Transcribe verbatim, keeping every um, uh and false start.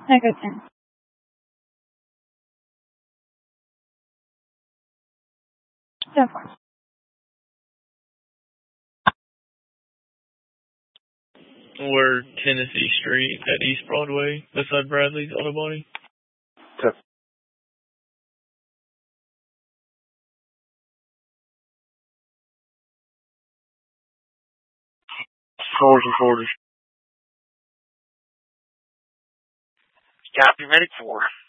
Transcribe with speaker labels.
Speaker 1: Echo ten. So far.
Speaker 2: We're Tennessee Street at East Broadway, beside Bradley's Auto Body.
Speaker 3: Ten. Calls recorded. Copy, ready for.